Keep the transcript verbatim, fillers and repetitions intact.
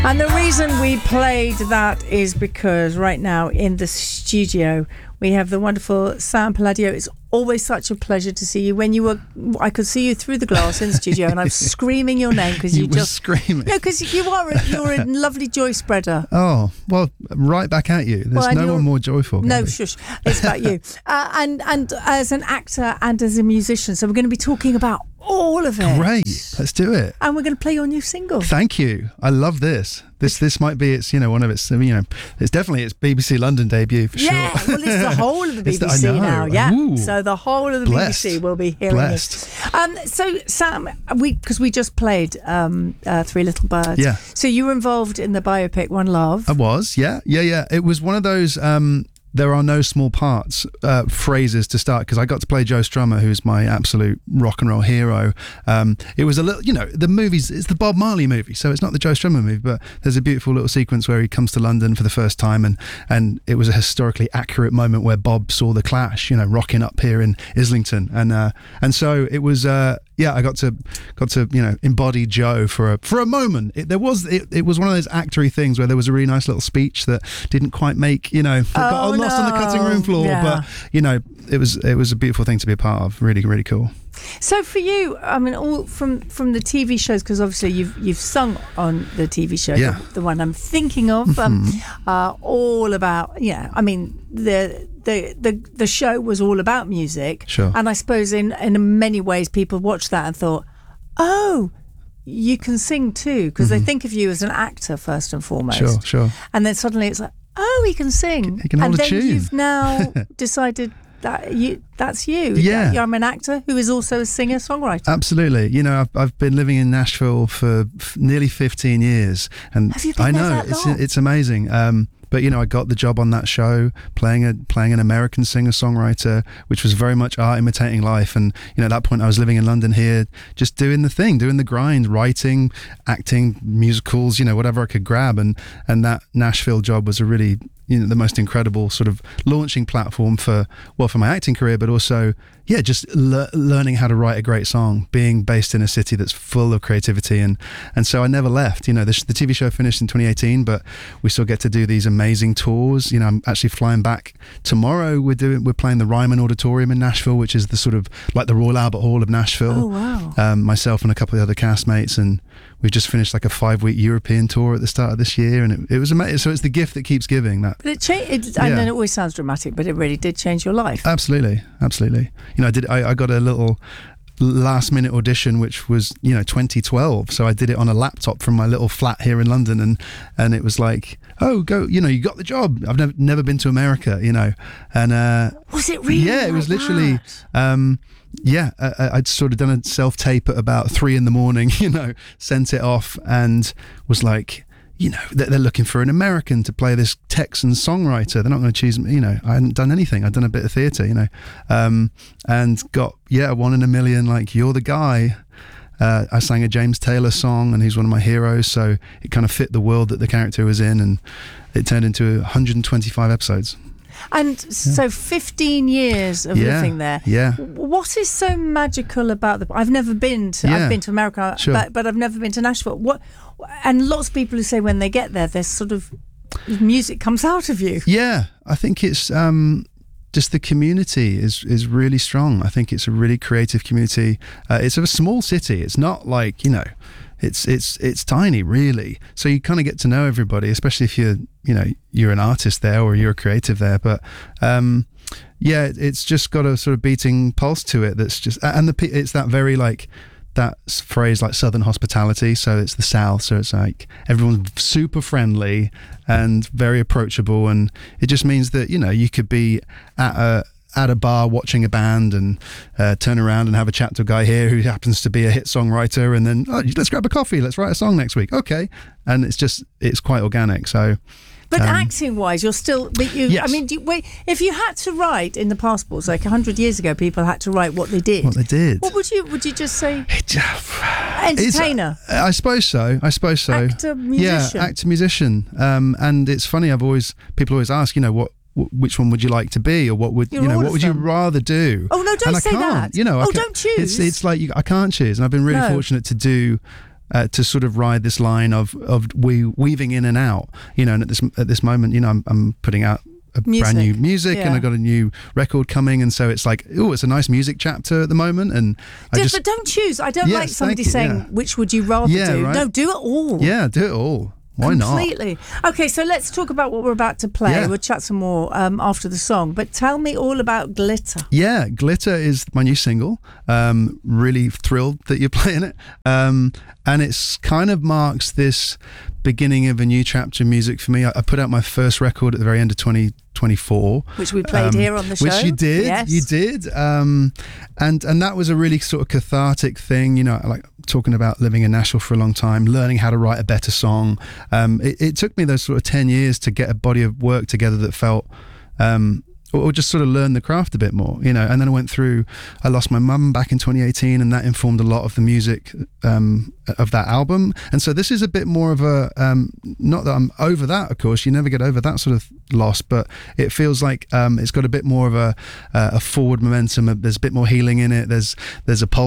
And the reason we played that is because right now in the studio we have the wonderful Sam Palladio. It's always such a pleasure to see you. When you were, I could see you through the glass in the studio, and I'm screaming your name because you, you were just screaming. No, because you are a, you're a lovely joy spreader. Oh well, right back at you. There's Well, no one more joyful. No, Gabby. shush. It's about you. Uh, and and as an actor and as a musician, so we're going to be talking about all of it. Great, let's do it. And we're going to play your new single. Thank you. I love this. This this might be its, you know, one of its, you know, it's definitely its B B C London debut for yeah, sure. well, it's the whole of the B B C the, now. Yeah, Ooh. so the whole of the Blessed. B B C will be hearing Blessed. it. Um, so Sam, we because we just played um, uh, Three Little Birds. Yeah. So you were involved in the biopic One Love. I was, yeah, yeah, yeah. It was one of those. Um, there are no small parts uh, phrases to start, because I got to play Joe Strummer, who's my absolute rock and roll hero. Um, it was a little, you know, the movie's, it's the Bob Marley movie, so it's not the Joe Strummer movie, but there's a beautiful little sequence where he comes to London for the first time, and and it was a historically accurate moment where Bob saw the Clash, you know, rocking up here in Islington, and uh, and so it was. Uh, Yeah, I got to got to you know embody Joe for a for a moment. It, there was it, it was one of those actory things where there was a really nice little speech that didn't quite make you know got Oh, lost on the cutting room floor, yeah. but you know it was it was a beautiful thing to be a part of. Really, really cool. So for you, I mean, all from from the T V shows, because obviously you've you've sung on the T V show, Yeah. the, the one I'm thinking of, um, uh, all about, yeah, I mean, the the the the show was all about music, Sure. and I suppose in in many ways people watched that and thought, oh, you can sing too, because they think of you as an actor first and foremost. Sure, sure. And then suddenly it's like, oh, he can sing, He can hold and a then tune. you've now decided. That you, that's you. Yeah. I'm an actor who is also a singer songwriter. Absolutely. You know, I've, I've been living in Nashville for f- nearly fifteen years, and Have you been I there know that it's long? it's amazing. Um, but you know, I got the job on that show playing a playing an American singer songwriter, which was very much art imitating life. And you know, at that point, I was living in London here, just doing the thing, doing the grind, writing, acting, musicals, you know, whatever I could grab. And and that Nashville job was a really you know the most incredible sort of launching platform for well for my acting career, but also yeah just le- learning how to write a great song, being based in a city that's full of creativity, and and so I never left. You know, the, the T V show finished in twenty eighteen, but we still get to do these amazing tours. You know, I'm actually flying back tomorrow. We're doing we're playing the Ryman Auditorium in Nashville, which is the sort of like the Royal Albert Hall of Nashville. Oh, wow. Um, myself and a couple of other castmates, and we've just finished like a five week European tour at the start of this year, and it, it was amazing. So it's the gift that keeps giving. That. But it changed. I Yeah. know it always sounds dramatic, but it really did change your life. Absolutely, absolutely. You know, I did. I, I got a little last minute audition, which was you know twenty twelve. So I did it on a laptop from my little flat here in London, and and it was like, oh, go. You know, you got the job. I've never never been to America. You know, and uh, Was it really? yeah, it was like literally. that? Um, yeah, I, I'd sort of done a self tape at about three in the morning. You know, sent it off and was like. You know, they're, they're looking for an American to play this Texan songwriter. They're not going to choose me. You know, I hadn't done anything. I'd done a bit of theatre, you know, um, and got, yeah, one in a million, like, you're the guy. Uh, I sang a James Taylor song, and he's one of my heroes. So it kind of fit the world that the character was in, and it turned into one hundred twenty-five episodes. And so fifteen years of Yeah, living there. yeah. What is so magical about the? I've never been to. Yeah, I've been to America, sure. but, but I've never been to Nashville. What? And lots of people who say when they get there, there's sort of music comes out of you. Yeah, I think it's um, just the community is is really strong. I think it's a really creative community. Uh, it's a small city. It's not like, you know, it's it's it's tiny, really. So you kind of get to know everybody, especially if you're you know you're an artist there or you're a creative there. But um, yeah, it's just got a sort of beating pulse to it. That's just and the it's that very like. That phrase like Southern hospitality, so it's the South, so it's like everyone's super friendly and very approachable, and it just means that you know you could be at a at a bar watching a band and uh, turn around and have a chat to a guy here who happens to be a hit songwriter, and then oh, let's grab a coffee, let's write a song next week, okay, and it's just it's quite organic. So. But Um, acting-wise, you're still. But you, Yes. I mean, do you, wait, if you had to write in the passports, like a hundred years ago, people had to write what they did. What they did. What would you? Would you just say It, entertainer? It's, I suppose so. I suppose so. Actor, musician. Yeah, actor, musician. Um, and it's funny. I've always people always ask, you know, what, wh- which one would you like to be, or what would You're you know, all what of would them. you rather do? Oh, no, don't and I say can't, that. You know, I Oh, can't- don't choose. It's it's like you, I can't choose, and I've been really No. fortunate to do. uh, to sort of ride this line of of we weaving in and out, you know. And at this at this moment, you know, I'm, I'm putting out a Music. brand new music, Yeah. and I got a new record coming, and so it's like, oh, it's a nice music chapter at the moment, and I Do- just but don't choose. I don't Yes, like somebody thank you, saying yeah. which would you rather Yeah, do. right. No, do it all. yeah, do it all. Why not? Completely. Okay, so let's talk about what we're about to play. Yeah. We'll chat some more um, after the song. But tell me all about Glitter. Yeah, Glitter is my new single. Um, really thrilled that you're playing it. Um, and it's kind of marks this beginning of a new chapter in music for me. I, I put out my first record at the very end of twenty twenty-four. Which we played um, here on the show. Which you did. Yes. You did. Um, and, and that was a really sort of cathartic thing. You know, like talking about living in Nashville for a long time, learning how to write a better song. Um, it, it took me those sort of ten years to get a body of work together that felt... Um, or or just sort of learn the craft a bit more, you know. And then I went through, I lost my mum back in twenty eighteen, and that informed a lot of the music um, of that album. And so this is a bit more of a, um, not that I'm over that, of course, you never get over that sort of loss, but it feels like um, it's got a bit more of a, uh, a forward momentum. There's a bit more healing in it. There's, there's a pulse